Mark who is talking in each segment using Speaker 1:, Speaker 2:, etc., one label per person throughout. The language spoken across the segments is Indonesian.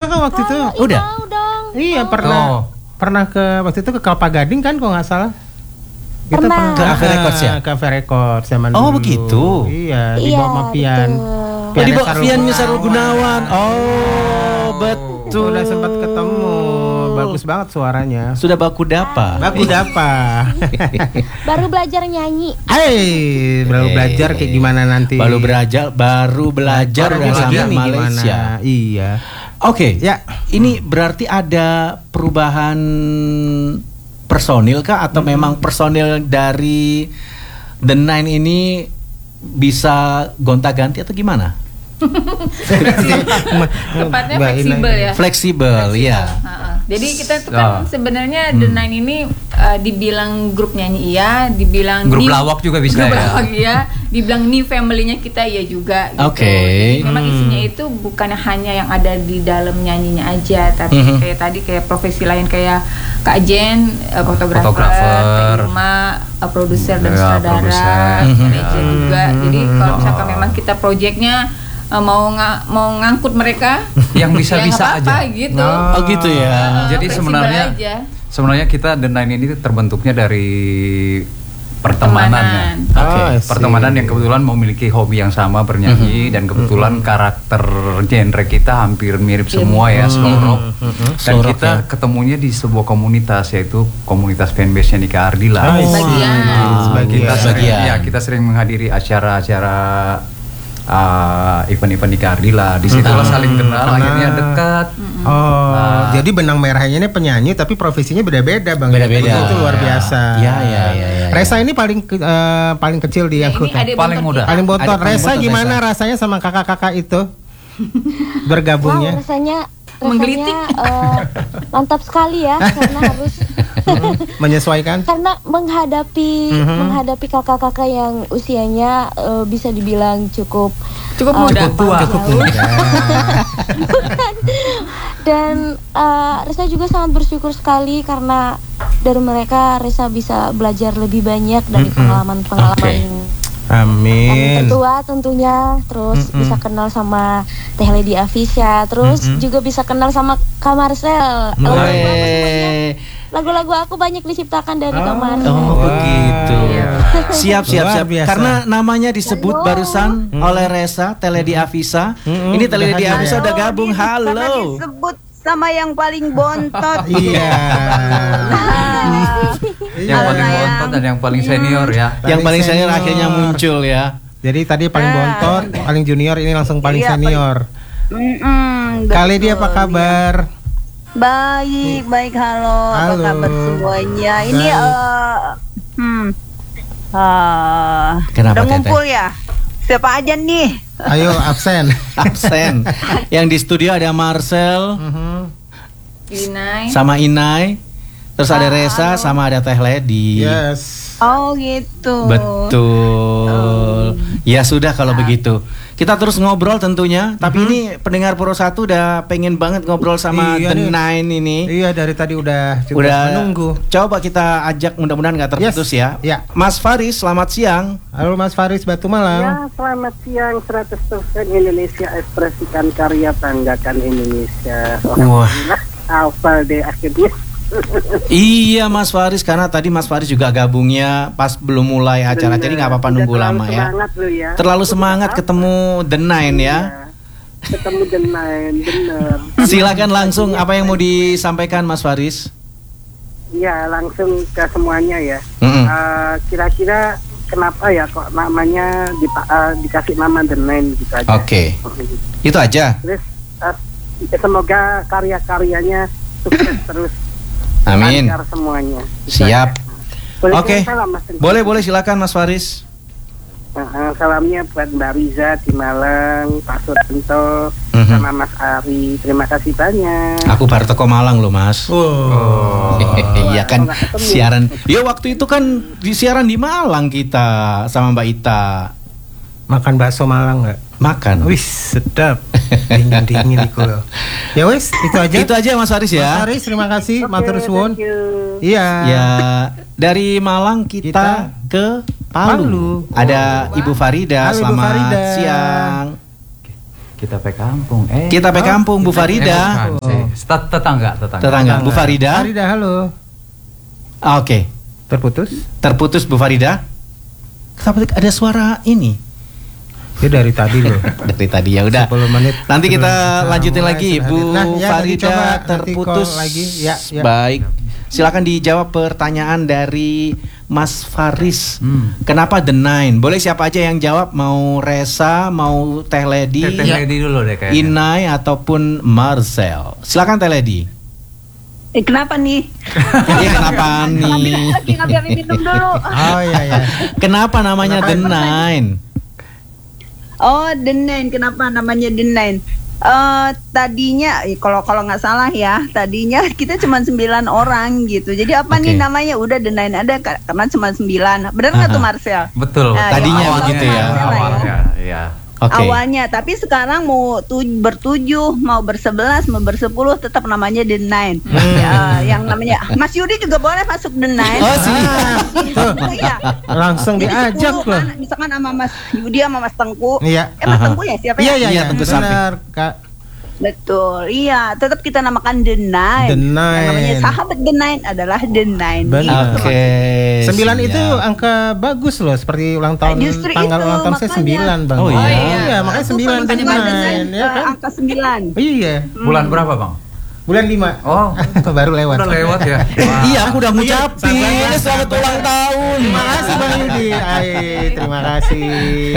Speaker 1: kan waktu itu.
Speaker 2: Udah.
Speaker 3: Mau dong.
Speaker 1: Iya pernah ke waktu itu ke Kelapa Gading kan kalau nggak salah. Kita
Speaker 3: Pernah.
Speaker 2: Ke Ave Records ya?
Speaker 1: Ke Ave Records zaman
Speaker 2: Oh,
Speaker 1: dulu.
Speaker 2: begitu.
Speaker 1: Iya, di
Speaker 3: Iya,
Speaker 1: bawah sama Pian.
Speaker 3: betul.
Speaker 2: Oh, di bawah
Speaker 1: Sarul
Speaker 2: Piannya Sarul
Speaker 1: Gunawan.
Speaker 2: Gunawan. Oh, betul.
Speaker 1: Udah sempat ketemu. Bagus banget suaranya.
Speaker 2: Sudah baku dapa.
Speaker 1: Baku dapa.
Speaker 3: Baru belajar nyanyi.
Speaker 1: Baru belajar kayak gimana nanti?
Speaker 2: Baru belajar
Speaker 1: Orang
Speaker 2: bahasa
Speaker 1: begini
Speaker 2: Malaysia.
Speaker 1: gimana? Iya.
Speaker 2: Oke.
Speaker 1: Ya.
Speaker 2: Ini berarti ada perubahan personil kah atau memang personil dari The Nine ini bisa gonta-ganti atau gimana?
Speaker 4: Tepatnya fleksibel ya.
Speaker 2: Fleksibel, ya.
Speaker 4: Jadi kita itu kan sebenarnya The Nine ini dibilang grup nyanyi iya, dibilang
Speaker 5: grup lawak juga bisa
Speaker 4: grup
Speaker 5: ya.
Speaker 4: lawak iya, dibilang new family-nya kita iya juga gitu.
Speaker 2: Oke.
Speaker 4: Jadi memang isinya itu bukan hanya yang ada di dalam nyanyinya aja, tapi kayak tadi kayak profesi lain kayak Kak Jen, fotografer, Kak Irma, produser dan sutradara, manajer juga. Jadi kalau misalkan memang kita proyeknya mau ngangkut mereka
Speaker 5: yang bisa-bisa
Speaker 4: ya apa-apa
Speaker 5: aja
Speaker 4: gitu.
Speaker 2: Oh gitu ya.
Speaker 5: Jadi sebenarnya kita The Nine ini terbentuknya dari pertemanan ya. Pertemanan yang kebetulan memiliki hobi yang sama bernyanyi dan kebetulan karakter genre kita hampir mirip semua ya, slow rock. Dan kita ketemunya di sebuah komunitas yaitu komunitas fanbase-nya Nika Ardila.
Speaker 1: Sebagian.
Speaker 5: Ya, kita sering menghadiri acara-acara event-event Nika Ardila. Di situlah saling kenal, akhirnya dekat.
Speaker 1: Jadi benang merahnya ini penyanyi tapi profesinya beda-beda Bang.
Speaker 2: Beda-beda.
Speaker 1: Itu luar biasa.
Speaker 2: Ya.
Speaker 1: Resa ini paling kecil di aku.
Speaker 5: Paling muda.
Speaker 1: Paling bontot.
Speaker 2: Ada paling
Speaker 1: Resa
Speaker 2: bontot,
Speaker 1: gimana
Speaker 2: Resa.
Speaker 1: rasanya sama kakak-kakak itu? Bergabungnya.
Speaker 3: Wow, rasanya
Speaker 4: Menggelitik.
Speaker 3: mantap sekali ya karena harus
Speaker 1: Menyesuaikan.
Speaker 3: karena menghadapi kakak-kakak yang usianya bisa dibilang cukup
Speaker 4: muda.
Speaker 1: Cukup muda.
Speaker 3: dan Resa juga sangat bersyukur sekali karena dari mereka Resa bisa belajar lebih banyak dari pengalaman-pengalaman yang
Speaker 1: Amin.
Speaker 3: tertua tentunya, terus bisa kenal sama Teh Lady Afisha, terus juga bisa kenal sama Kak Marcel. Lagu-lagu aku banyak diciptakan dari Kak Marcel.
Speaker 2: Oh begitu. Siap.
Speaker 1: Luar biasa.
Speaker 2: Karena namanya disebut barusan oleh Resa, Teh Lady Afisha. Ini Teh Lady Afisha udah gabung.
Speaker 6: Karena
Speaker 2: Halo.
Speaker 6: disebut sama yang paling bontot.
Speaker 1: Iya.
Speaker 5: Yang paling bontot dan yang paling senior ya.
Speaker 2: Yang paling senior akhirnya muncul ya.
Speaker 1: Jadi tadi paling bontot, paling junior, ini langsung paling
Speaker 6: Iya,
Speaker 1: senior. Kali dia apa kabar?
Speaker 6: Baik, halo. Apa
Speaker 1: Halo.
Speaker 6: kabar semuanya? Ini
Speaker 2: Kenapa,
Speaker 6: udah
Speaker 2: Teteh?
Speaker 6: ngumpul ya? Siapa aja nih?
Speaker 1: Ayo absen.
Speaker 2: Absen. Yang di studio ada Marcel
Speaker 4: Inai.
Speaker 2: sama Inai. Terus ada Resa sama ada Teh Lady.
Speaker 1: Yes.
Speaker 6: Oh gitu.
Speaker 2: Betul. Ya sudah kalau begitu. Kita terus ngobrol tentunya. Tapi ini pendengar Pro 1 udah pengen banget ngobrol sama
Speaker 1: Iya
Speaker 2: The
Speaker 1: nih.
Speaker 2: Nine ini.
Speaker 1: Iya dari tadi udah menunggu.
Speaker 2: Coba kita ajak, mudah-mudahan nggak terputus ya.
Speaker 1: Ya.
Speaker 2: Mas Faris, selamat siang.
Speaker 1: Halo Mas Faris Batu Malang.
Speaker 7: Ya, selamat siang. 100% Indonesia, ekspresikan karya, banggakan Indonesia.
Speaker 2: Wah.
Speaker 7: Alhamdulillah, hafal deh akhirnya.
Speaker 2: Iya Mas Faris, karena tadi Mas Faris juga gabungnya pas belum mulai acara. Jadi nggak apa-apa nunggu lama ya.
Speaker 7: Semangat lu ya.
Speaker 2: Terlalu semangat ketemu The Nine ya.
Speaker 7: Ketemu The Nine, bener.
Speaker 2: Silakan langsung, apa yang mau disampaikan Mas Faris?
Speaker 7: Ya, langsung ke semuanya ya.
Speaker 2: Mm-mm.
Speaker 7: Kira-kira kenapa ya kok namanya dikasih nama The Nine gitu aja.
Speaker 2: Oke. Itu aja.
Speaker 7: Terus semoga karya-karyanya sukses terus.
Speaker 2: Amin.
Speaker 7: Lancar semuanya.
Speaker 2: Siap.
Speaker 7: Boleh
Speaker 2: Oke.
Speaker 7: kirim salam, Mas Tengku?
Speaker 2: Boleh silakan Mas Faris.
Speaker 7: Salamnya buat Mbak Riza di Malang, Pak Suranto, sama Mas Ari. Terima kasih banyak.
Speaker 2: Aku baru teko Malang loh Mas. Iya kan siaran. Ya waktu itu kan siaran di Malang kita sama Mbak Ita.
Speaker 1: Makan bakso Malang nggak?
Speaker 2: Makan.
Speaker 1: Wih sedap. Dingin iku loh. Ya wis itu aja.
Speaker 2: Itu aja Mas Faris ya.
Speaker 1: Mas Faris terima kasih. Matur suwun.
Speaker 7: Thank you.
Speaker 1: Iya.
Speaker 2: Ya, dari Malang kita ke Palu. Ada Ibu Farida.
Speaker 1: Halo, Ibu
Speaker 2: Selamat
Speaker 1: Farida.
Speaker 2: siang.
Speaker 5: Kita pe kampung.
Speaker 2: Kita pe kampung Bu Farida.
Speaker 5: bukan. Tetangga.
Speaker 2: Bu Farida.
Speaker 1: Farida, halo.
Speaker 2: Oke. Terputus Bu Farida. Kenapa ada suara ini?
Speaker 1: Ya dari tadi loh.
Speaker 2: Dari tadi ya udah.
Speaker 1: 10 menit.
Speaker 2: Nanti kita lanjutin lagi Bu Farida terputus
Speaker 1: lagi. Ya.
Speaker 2: Baik. Silakan dijawab pertanyaan dari Mas Faris. Kenapa The Nine? Boleh siapa aja yang jawab? Mau Resa, mau Teh Ledi,
Speaker 5: Teh Ledi dulu deh kayaknya.
Speaker 2: Inai ataupun Marcel. Silakan Teh Ledi.
Speaker 6: Kenapa nih?
Speaker 2: Kenapa nih?
Speaker 6: Lagi ngambil minum dulu.
Speaker 1: Oh iya.
Speaker 2: Kenapa namanya The Nine?
Speaker 6: Oh, The Nine. Kenapa namanya The Nine? Tadinya kalau nggak salah ya, tadinya kita cuma 9 orang gitu. Jadi apa nih namanya udah The Nine ada karena cuma 9. Benar nggak tuh Marcel?
Speaker 5: Betul.
Speaker 2: Tadinya begitu ya.
Speaker 5: Awalnya, ya.
Speaker 6: Awalnya, tapi sekarang mau bertujuh, mau bersebelas, mau bersepuluh, tetap namanya The Nine. Yang namanya Mas Yudi juga boleh masuk The Nine.
Speaker 2: Oh sih.
Speaker 6: Iya.
Speaker 1: Langsung diajak loh.
Speaker 6: Misalkan sama Mas Yudi sama Mas Tengku.
Speaker 1: Iya.
Speaker 6: Mas Tengku ya siapa ya?
Speaker 1: Iya,
Speaker 2: Tengku
Speaker 1: benar, Kak.
Speaker 6: Betul, iya. Tetap kita namakan The Nine.
Speaker 1: The Nine.
Speaker 6: Yang namanya sahabat The Nine adalah The Nine.
Speaker 1: Benar.
Speaker 2: Oke.
Speaker 1: 9 itu angka bagus loh, seperti ulang tahun
Speaker 6: Justru
Speaker 1: tanggal
Speaker 6: itu,
Speaker 1: ulang tahun saya 9, Bang.
Speaker 2: Oh iya.
Speaker 1: Makanya 9 The Nine, ya kan?
Speaker 6: Angka 9.
Speaker 1: Iya.
Speaker 5: Bulan berapa, Bang?
Speaker 1: Bulan 5.
Speaker 5: Oh,
Speaker 1: baru lewat.
Speaker 5: udah lewat ya.
Speaker 2: Iya, aku udah ngucapin selamat ulang tahun.
Speaker 1: Terima kasih Bang Yudi. Terima kasih.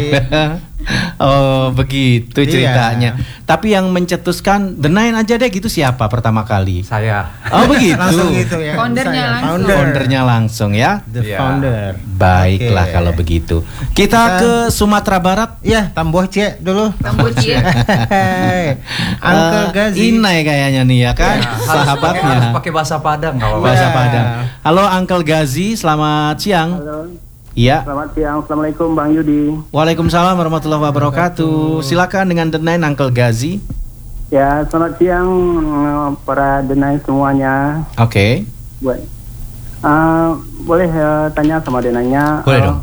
Speaker 2: Oh, begitu ceritanya. Tapi yang mencetuskan The Nine aja deh gitu siapa pertama kali?
Speaker 5: Saya.
Speaker 2: Oh, begitu.
Speaker 1: Langsung gitu ya.
Speaker 4: Foundernya
Speaker 1: Saya,
Speaker 4: langsung.
Speaker 2: Foundernya langsung ya.
Speaker 1: The
Speaker 5: Iya.
Speaker 1: founder.
Speaker 2: Baiklah
Speaker 1: Oke.
Speaker 2: kalau begitu. Kita ke Sumatera Barat.
Speaker 1: Iya, Tambohce dulu.
Speaker 4: Tambohce.
Speaker 1: Uncle Gazi.
Speaker 2: Inai kayaknya nih ya kan, sahabatnya.
Speaker 5: Harus pakai bahasa Padang kalau
Speaker 2: Bahasa Padang. Halo Uncle Gazi, selamat siang.
Speaker 7: Halo,
Speaker 2: Iya.
Speaker 7: selamat siang. Assalamualaikum Bang Yudi.
Speaker 2: Waalaikumsalam warahmatullahi wabarakatuh. Silakan dengan The Nine Uncle Gazi.
Speaker 7: Ya, selamat siang para The Nine semuanya.
Speaker 2: Oke.
Speaker 7: Boleh tanya sama The Nine-nya?
Speaker 2: Boleh dong.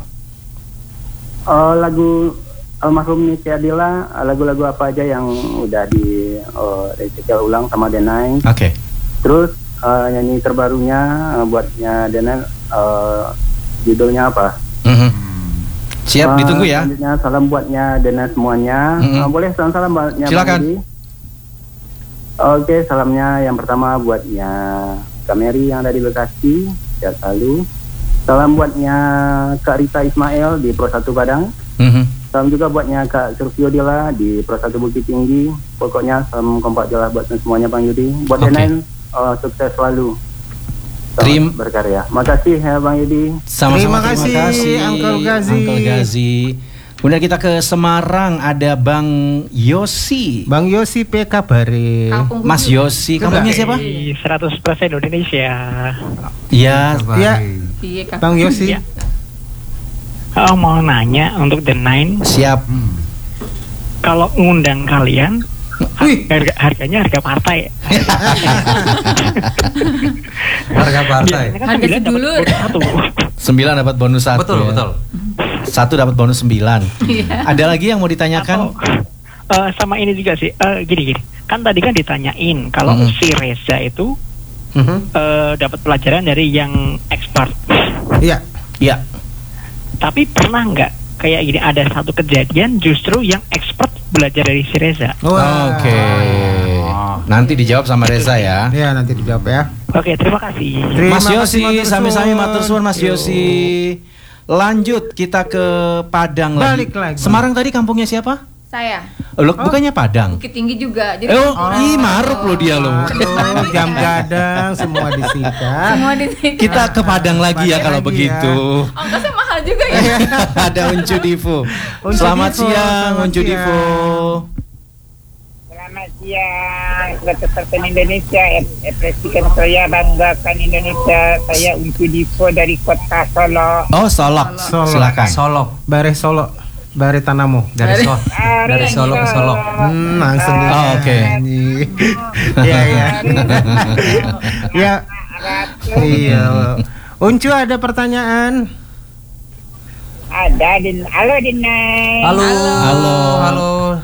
Speaker 7: Lagu almarhum Niki Adila, lagu-lagu apa aja yang udah di recycle ulang sama The Nine?
Speaker 2: Oke.
Speaker 7: Terus nyanyi terbarunya buatnya The Nine, judulnya apa?
Speaker 2: Siap, ditunggu ya.
Speaker 7: Selanjutnya salam buatnya The Nine semuanya. Boleh salam buatnya Bang
Speaker 2: Silakan.
Speaker 7: Yudi? Oke, salamnya yang pertama buatnya Kak Mary yang ada di Bekasi, sehat selalu. Salam buatnya Kak Rita Ismail di Pro 1 Padang. Salam juga buatnya Kak Surfio Dila di Pro 1 Bukit Tinggi. Pokoknya salam kompak jelas buat semuanya Bang Yudi. Buat The Nine, sukses selalu. Selamat berkarya. Makasih ya Bang Yudi.
Speaker 2: Sama-sama,
Speaker 1: Terima kasih, Uncle Gazi.
Speaker 2: Uncle Gazi. Kemudian kita ke Semarang, ada Bang Yosi.
Speaker 1: Bang Yosi PK Bare.
Speaker 2: Mas Yosi, kampungnya siapa?
Speaker 8: 100% Indonesia.
Speaker 2: Iya.
Speaker 1: Iya.
Speaker 4: Iya, Kak.
Speaker 1: Bang Yosi.
Speaker 8: Iya. Mau nanya untuk The Nine.
Speaker 2: Siap.
Speaker 8: Kalau ngundang kalian, harganya harga partai.
Speaker 5: Harga partai.
Speaker 4: Harga sedulur.
Speaker 2: 9 dapat bonus 1.
Speaker 5: Betul, betul.
Speaker 2: 1 dapat bonus 9. Ada lagi yang mau ditanyakan?
Speaker 8: Sama ini juga sih. Gini. Kan tadi kan ditanyain kalau si Reza itu dapat pelajaran dari yang expert.
Speaker 1: Iya.
Speaker 2: Iya.
Speaker 8: Tapi pernah nggak kayak gini ada satu kejadian justru yang expert belajar dari si Reza?
Speaker 2: Oke. Nanti dijawab sama Reza ya.
Speaker 1: Iya, nanti dijawab ya.
Speaker 8: Oke, terima kasih.
Speaker 2: Mas Yosi, sami-sami matur suwun Mas Yosi. Lanjut kita ke Padang
Speaker 1: Balik lagi.
Speaker 2: Semarang tadi kampungnya siapa?
Speaker 4: Saya.
Speaker 2: Loh, bukannya Padang?
Speaker 4: Bukit Tinggi juga. Jadi
Speaker 2: Maruk loh dia loh.
Speaker 1: Jam gadang semua disikat.
Speaker 4: semua di sini.
Speaker 2: Kita ke Padang lagi ya kalau
Speaker 1: lagi
Speaker 2: begitu.
Speaker 4: Ongkosnya mahal juga ya.
Speaker 2: Ada Uncu Divo.
Speaker 1: Uncu
Speaker 2: Selamat
Speaker 1: Divo,
Speaker 2: siang
Speaker 1: selamat
Speaker 2: Uncu
Speaker 1: siang.
Speaker 2: Divo.
Speaker 9: Selamat siang, 100% Indonesia. Ekspresikan saya, banggakan Indonesia. Saya Uncu Divo dari kota Solo.
Speaker 2: Oh, Solok. Silakan.
Speaker 5: Solok.
Speaker 1: Bare Solo. Bare Tanamo.
Speaker 5: Dari Solo ke Solo.
Speaker 1: Langsung dia.
Speaker 2: Oh, oke.
Speaker 1: Iya, iya. Ya. Iya. Uncu ada pertanyaan?
Speaker 9: Ada, halo Dinai.
Speaker 5: Halo.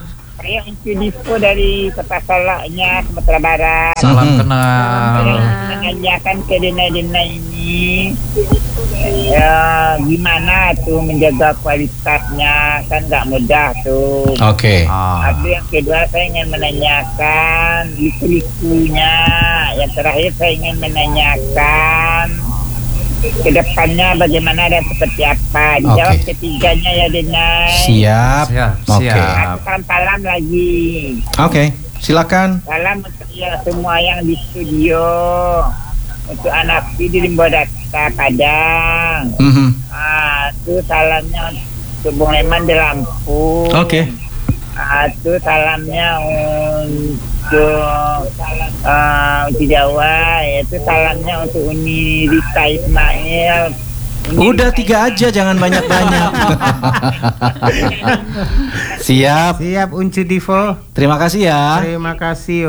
Speaker 9: Saya Uncu Dipo dari Kota Soloknya, Sumatera Barat.
Speaker 5: Salam kenal.
Speaker 9: Saya menanyakan ke Denai ini, ya, gimana tuh menjaga kualitasnya, kan nggak mudah tuh.
Speaker 2: Oke.
Speaker 9: Habis yang kedua saya ingin menanyakan liku-likunya. Yang terakhir saya ingin menanyakan kedepannya bagaimana dan seperti apa. Dijawab ketiganya ya Denai.
Speaker 2: Siap. Oke.
Speaker 9: Salam lagi.
Speaker 2: Oke, silakan.
Speaker 9: Salam untuk semua yang di studio. Untuk anak di Limbo Data Padang. Itu salamnya untuk Bung Leman di Lampung.
Speaker 2: Oke.
Speaker 9: Itu salamnya untuk Jawa, yaitu salamnya untuk Uni Rita Ismail.
Speaker 2: Udah 3 aja, jangan banyak-banyak. Siap.
Speaker 1: Siap Uncu Divo.
Speaker 2: Terima kasih ya.
Speaker 1: Terima kasih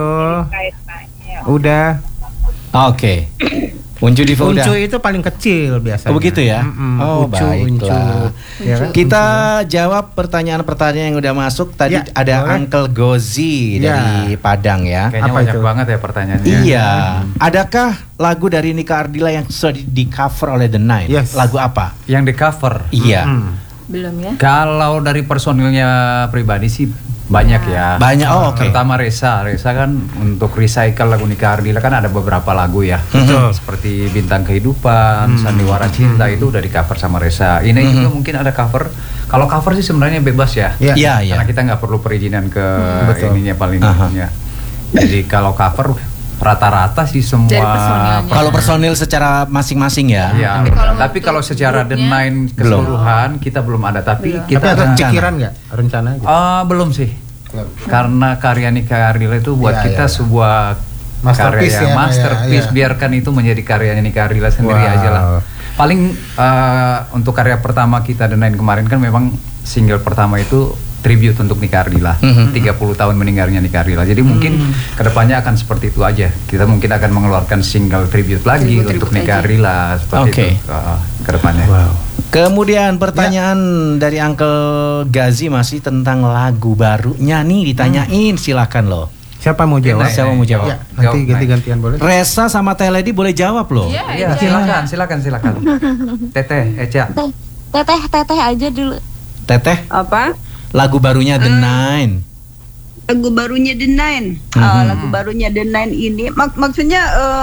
Speaker 1: Udah.
Speaker 2: Oke. Uncu Divo udah.
Speaker 1: Uncu itu paling kecil biasanya.
Speaker 2: Oh begitu ya? Oh baiklah.
Speaker 1: Ya kan?
Speaker 2: Kita jawab pertanyaan-pertanyaan yang udah masuk. Tadi ada boleh. Uncle Gozi dari Padang ya.
Speaker 5: Kayaknya banyak banget ya pertanyaannya.
Speaker 2: Iya. Adakah lagu dari Nika Ardila yang sudah di cover oleh The Nine?
Speaker 1: Yes.
Speaker 2: Lagu apa?
Speaker 5: Yang di cover?
Speaker 2: Iya.
Speaker 4: Belum ya.
Speaker 5: Kalau dari personilnya pribadi sih banyak ya.
Speaker 2: Banyak. Oh, oke.
Speaker 5: Pertama Reza kan untuk recycle lagu Nika Ardila kan ada beberapa lagu ya.
Speaker 1: Betul.
Speaker 5: Seperti Bintang Kehidupan, Sandiwara Cinta itu udah di cover sama Reza. Ini juga mungkin ada cover. Kalau cover sih sebenarnya bebas ya.
Speaker 2: Iya.
Speaker 5: Karena kita nggak perlu perizinan ke ininya paling ininya. Jadi kalau cover rata-rata sih semua.
Speaker 2: Kalau personil secara masing-masing ya.
Speaker 5: Iya. Tapi kalau secara The Nine keseluruhan kita belum ada. Tapi kita
Speaker 1: ada pikiran nggak rencana? Gitu?
Speaker 5: Belum sih. Karena karya Nika Ardila itu buat kita sebuah masterpiece. Biarkan itu menjadi karyanya Nika Ardila sendiri aja lah. Paling untuk karya pertama kita The Nine kemarin kan memang single pertama itu tribute untuk Nika Ardila. 30 tahun meninggalnya Nika Ardila. Jadi mungkin kedepannya akan seperti itu aja. Kita mungkin akan mengeluarkan single tribute lagi untuk Nika Ardila seperti itu kedepannya.
Speaker 2: Kemudian pertanyaan dari Uncle Gazi masih tentang lagu barunya nih ditanyain. Silakan loh.
Speaker 1: Siapa mau jawab?
Speaker 2: Siapa mau jawab?
Speaker 1: Ya, nanti ganti-gantian boleh.
Speaker 2: Reza sama Teh Lady boleh jawab loh.
Speaker 5: Iya, silakan. Teteh, Eca.
Speaker 3: Teteh aja dulu.
Speaker 2: Teteh?
Speaker 6: Apa?
Speaker 2: Lagu barunya The Nine.
Speaker 6: Lagu barunya The Nine. Lagu barunya The Nine ini maksudnya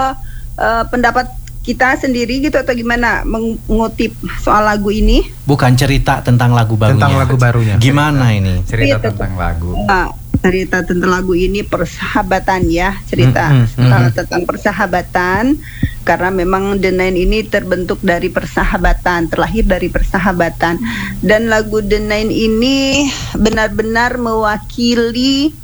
Speaker 6: pendapat kita sendiri gitu atau gimana mengutip soal lagu ini?
Speaker 2: Bukan cerita tentang lagu barunya.
Speaker 1: Tentang lagu barunya.
Speaker 2: Gimana ini?
Speaker 5: Cerita tentang lagu.
Speaker 6: Cerita tentang lagu ini persahabatan ya, cerita tentang persahabatan. Karena memang The Nine ini terbentuk dari persahabatan, terlahir dari persahabatan. Dan lagu The Nine ini benar-benar mewakili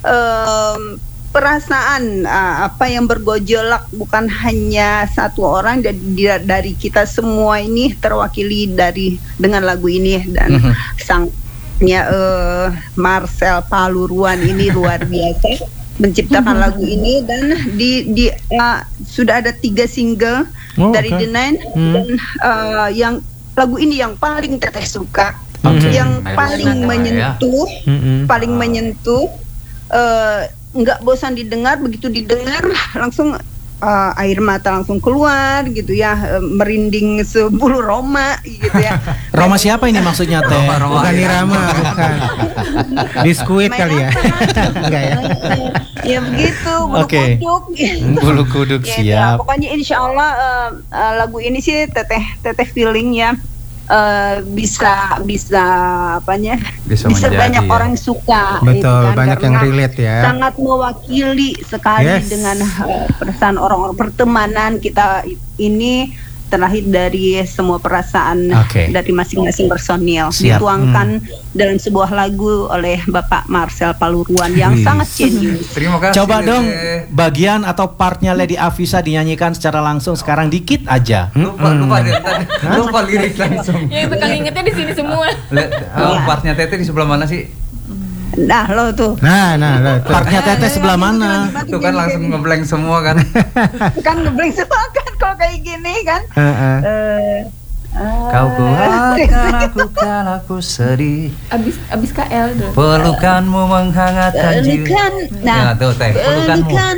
Speaker 6: perasaan apa yang bergejolak, bukan hanya satu orang, dari kita semua ini terwakili dengan lagu ini. Dan sangnya Marcel Paluruan ini luar biasa menciptakan lagu ini. Dan sudah ada 3 single dari The Nine. Dan yang lagu ini yang paling Teteh suka, yang paling menyentuh, paling menyentuh, nggak bosan didengar. Begitu didengar langsung air mata langsung keluar gitu ya, merinding sebulu Roma gitu ya.
Speaker 2: Roma siapa ini maksudnya Teh?
Speaker 1: Bukan Irama, bukan. Biskuit kali ya. Enggak ya.
Speaker 6: Ya begitu, bulu kuduk.
Speaker 2: Bulu kuduk siap.
Speaker 6: Pokoknya insya Allah lagu ini sih teteh feeling ya. Bisa banyak orang suka.
Speaker 1: Betul,
Speaker 6: gitu kan,
Speaker 1: banyak yang relate ya.
Speaker 6: Sangat mewakili sekali dengan perasaan orang-orang pertemanan kita ini, terlahir dari semua perasaan dari masing-masing personil. Dituangkan dalam sebuah lagu oleh Bapak Marcel Paluruan yang sangat genius.
Speaker 5: Terima kasih.
Speaker 2: Coba dong bagian atau partnya Lady Afisa dinyanyikan secara langsung sekarang dikit aja.
Speaker 5: Lupa lirik langsung.
Speaker 4: Yang tekan ingetnya di sini semua.
Speaker 5: Partnya Teteh di sebelah mana sih?
Speaker 6: Nah lo tuh.
Speaker 1: Nah lo tuh.
Speaker 2: Partnya Teteh sebelah mana?
Speaker 5: Itu kan langsung ngeblank semua kan.
Speaker 6: Kan ngeblank semua kan kalau kayak gini kan.
Speaker 5: Kau kuatkan aku kalau aku sedih.
Speaker 4: Abis KL dulu.
Speaker 5: Pelukanmu menghangatkan jiwa.
Speaker 6: Nah,
Speaker 5: tuh teh, pelukanmu.